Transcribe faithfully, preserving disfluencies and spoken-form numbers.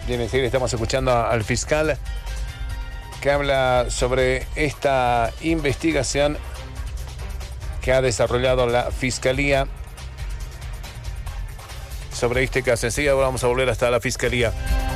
Bien, enseguida estamos escuchando al fiscal que habla sobre esta investigación que ha desarrollado la Fiscalía sobre este caso. Enseguida vamos a volver hasta la Fiscalía.